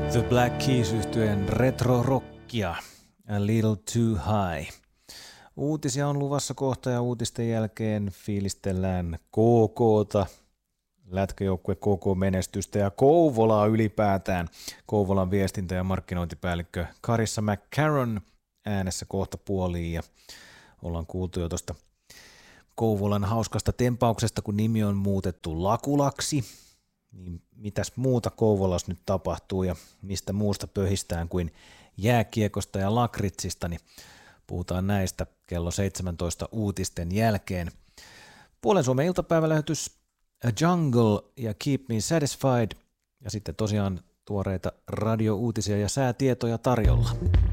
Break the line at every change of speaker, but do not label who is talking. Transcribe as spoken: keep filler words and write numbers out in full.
The Black Keys -yhtyeen retro-rockia, A Little Too High. Uutisia on luvassa kohta ja uutisten jälkeen fiilistellään K K:ta, lätkäjoukkue K K-menestystä ja Kouvolaa ylipäätään. Kouvolan viestintä- ja markkinointipäällikkö Carissa McCarron äänessä kohta puoliin ja ollaan kuultu jo tuosta Kouvolan hauskasta tempauksesta, kun nimi on muutettu Lakulaksi. Niin mitäs muuta Kouvolassa nyt tapahtuu ja mistä muusta pöhistään kuin jääkiekosta ja lakritsista, niin puhutaan näistä kello seitsemäntoista uutisten jälkeen. Puolen Suomen iltapäivälähetys A Jungle ja Keep Me Satisfied ja sitten tosiaan tuoreita radiouutisia ja säätietoja tarjolla.